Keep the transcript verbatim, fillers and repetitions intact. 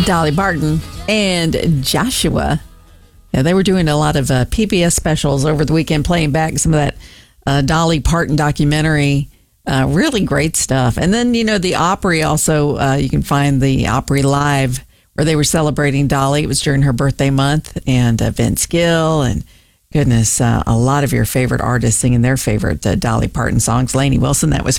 Dolly Parton and Joshua. Yeah, they were doing a lot of uh, P B S specials over the weekend, playing back some of that uh, Dolly Parton documentary. Uh, really great stuff. And then, you know, the Opry also, uh, you can find the Opry Live where they were celebrating Dolly. It was during her birthday month, and uh, Vince Gill and goodness, uh, a lot of your favorite artists singing their favorite uh, Dolly Parton songs. Lainey Wilson, that was